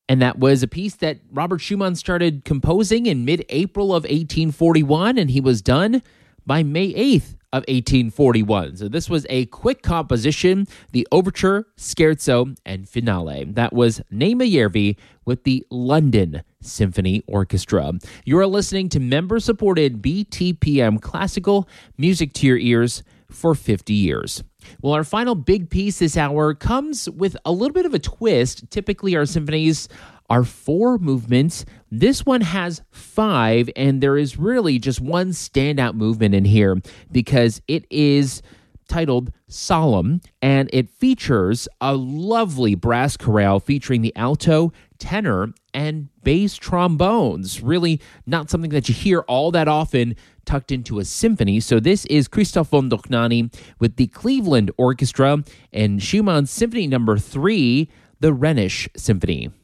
And that was a piece that Robert Schumann started composing in mid-April of 1841, and he was done by May 8th of 1841. So this was a quick composition, the Overture, Scherzo, and Finale. That was Naima Järvi with the London Symphony Orchestra. You are listening to member-supported BTPM classical music to your ears for 50 years. Well, our final big piece this hour comes with a little bit of a twist. Typically, our symphonies are 4 movements. This one has 5, and there is really just one standout movement in here because it is titled Solemn, and it features a lovely brass chorale featuring the alto, tenor, and bass trombones. Really not something that you hear all that often tucked into a symphony. So this is Christoph von Dohnanyi with the Cleveland Orchestra and Schumann's Symphony No. 3, the Rhenish Symphony.